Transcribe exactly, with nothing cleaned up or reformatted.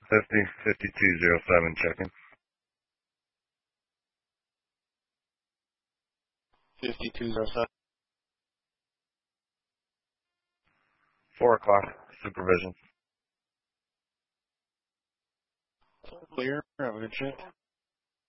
Fifty fifty-two zero seven checking. fifty-two zero seven. Four o'clock, supervision. Clear. Have a good shift.